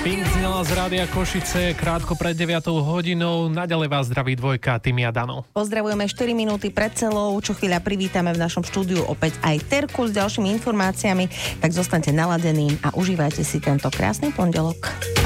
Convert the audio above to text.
Pink znela z Rádia Košice krátko pred 9 hodinou. Naďalej vás zdraví dvojka Timi a Dano. Pozdravujeme 4 minúty pred celou. Čo chvíľa privítame v našom štúdiu opäť aj Terku s ďalšími informáciami. Tak zostaňte naladení a užívajte si tento krásny pondelok.